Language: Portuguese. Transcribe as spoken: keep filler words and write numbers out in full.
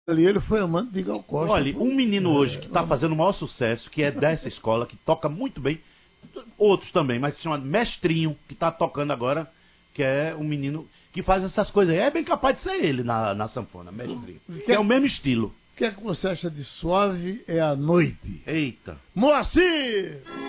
Ali ele foi amante de Gal Costa. Olha, um menino hoje que está fazendo o maior sucesso, que é dessa escola, que toca muito bem, outros também, mas se chama Mestrinho, que está tocando agora, que é um menino que faz essas coisas aí. É bem capaz de ser ele na, na sanfona, Mestrinho. Que é o mesmo estilo. O que é que você acha de Suave é a Noite? Eita. Moacir!